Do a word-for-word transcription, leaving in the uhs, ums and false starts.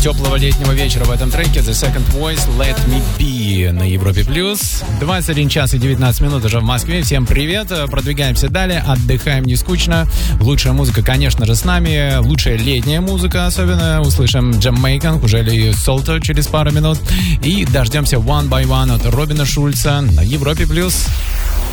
теплого летнего вечера в этом треке. The Second Voice, Let Me Be на Европе+. двадцать один час и девятнадцать минут уже в Москве. Всем привет. Продвигаемся далее. Отдыхаем не скучно. Лучшая музыка, конечно же, с нами. Лучшая летняя музыка особенно. Услышим Jamaican, уже ли Солто через пару минут. И дождемся One by One от Робина Шульца на Европе+.